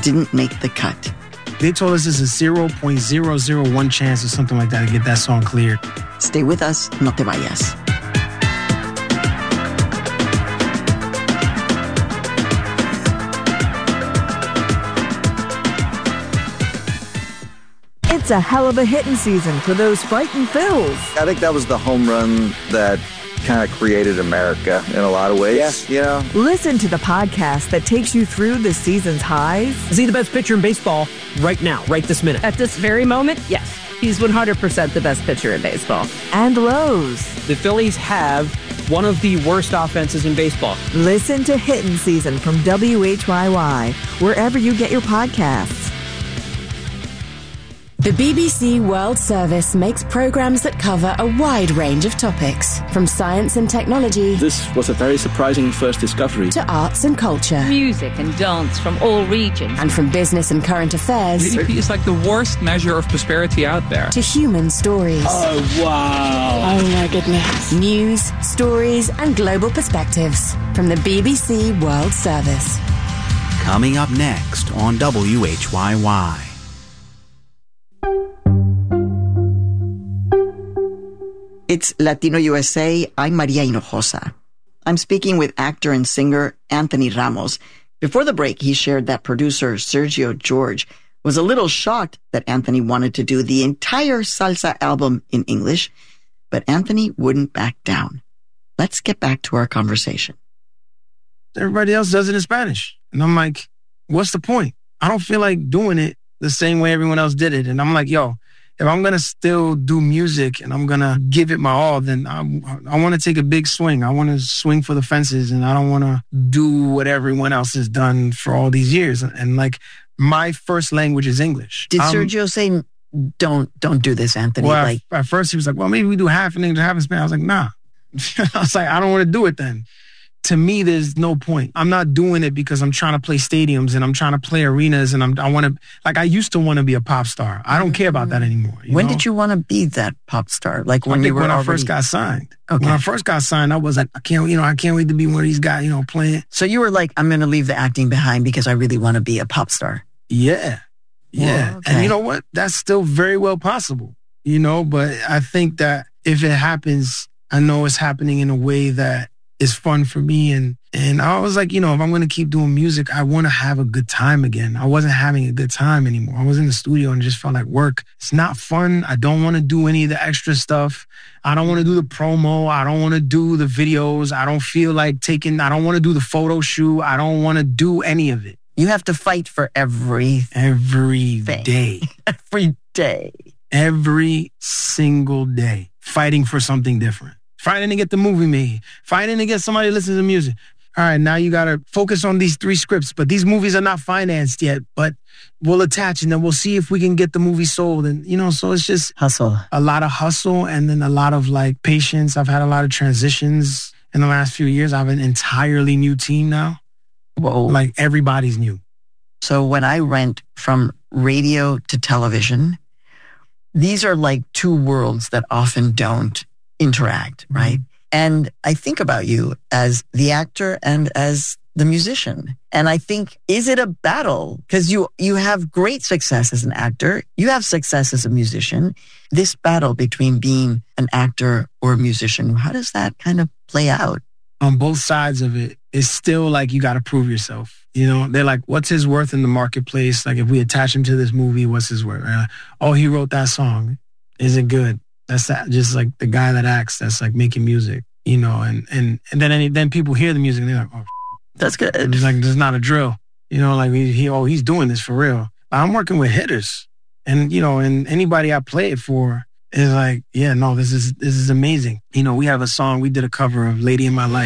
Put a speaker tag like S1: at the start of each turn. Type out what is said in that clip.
S1: didn't make the cut.
S2: They told us there's a 0.001 chance or something like that to get that song cleared.
S1: Stay with us, no te vayas.
S3: It's a hell of a hitting season for those fighting Phils.
S4: I think that was the home run that kind of created America in a lot of ways. Yeah.
S3: Listen to the podcast that takes you through the season's highs.
S5: Is he the best pitcher in baseball right now, right this minute?
S6: At this very moment, yes. He's 100% the best pitcher in baseball.
S3: And lows.
S5: The Phillies have one of the worst offenses in baseball.
S3: Listen to Hittin' Season from WHYY, wherever you get your podcasts.
S7: The BBC World Service makes programmes that cover a wide range of topics, from science and technology.
S8: This was a very surprising first discovery.
S7: To arts and culture.
S6: Music and dance from all regions.
S7: And from business and current affairs.
S9: GDP is like the worst measure of prosperity out there.
S7: To human stories.
S9: Oh, wow.
S7: Oh, my goodness. News, stories, and global perspectives from the BBC World Service.
S10: Coming up next on WHYY.
S1: It's Latino USA. I'm Maria Hinojosa. I'm speaking with actor and singer Anthony Ramos. Before the break, he shared that producer Sergio George was a little shocked that Anthony wanted to do the entire salsa album in English, but Anthony wouldn't back down. Let's get back to our conversation.
S2: Everybody else does it in Spanish. And I'm like, what's the point? I don't feel like doing it the same way everyone else did it. And I'm like, yo, if I'm going to still do music and I'm going to give it my all, then I want to take a big swing. I want to swing for the fences, and I don't want to do what everyone else has done for all these years. And like, my first language is English.
S1: Did Sergio say, don't do this, Anthony?
S2: Well, at first he was like, well, maybe we do half in English, half in Spanish. I was like, nah. I was like, I don't want to do it then. To me, there's no point. I'm not doing it because I'm trying to play stadiums and I'm trying to play arenas and I want to, like, I used to want to be a pop star. I don't care about that anymore.
S1: When did you want to be that pop star? Like when you were
S2: I first got signed.
S1: Okay.
S2: When I first got signed, I was like, I can't wait to be one of these guys, playing.
S1: So you were like, I'm going to leave the acting behind because I really want to be a pop star.
S2: Yeah. Yeah. Whoa, okay. And you know what? That's still very well possible, but I think that if it happens, I know it's happening in a way that is fun for me. And I was like, if I'm going to keep doing music, I want to have a good time again. I wasn't having a good time anymore. I was in the studio and it just felt like work. It's not fun. I don't want to do any of the extra stuff. I don't want to do the promo. I don't want to do the videos. I don't feel like I don't want to do the photo shoot. I don't want to do any of it.
S1: You have to fight for every
S2: day.
S1: Every day.
S2: Every single day. Fighting for something different. Fighting to get the movie made. Fighting to get somebody to listen to music. All right, now you got to focus on these 3 scripts, but these movies are not financed yet, but we'll attach and then we'll see if we can get the movie sold. And, so it's just
S1: hustle.
S2: A lot of hustle and then a lot of patience. I've had a lot of transitions in the last few years. I have an entirely new team now.
S1: Whoa.
S2: Like everybody's new.
S1: So when I went from radio to television, these are like 2 worlds that often don't interact, right? Mm-hmm. And I think about you as the actor and as the musician. And I think, is it a battle? Because you have great success as an actor. You have success as a musician. This battle between being an actor or a musician, how does that kind of play out?
S2: On both sides of it, it's still like you got to prove yourself. They're like, what's his worth in the marketplace? Like, if we attach him to this movie, what's his worth? Oh, he wrote that song. Is it good? That's just like the guy that acts, that's like making music, and then people hear the music and they're like, oh,
S1: that's good.
S2: It's like, there's not a drill, he's doing this for real. I'm working with hitters and, and anybody I play it for is like, yeah, no, this is amazing. We have a song, we did a cover of Lady in My Life.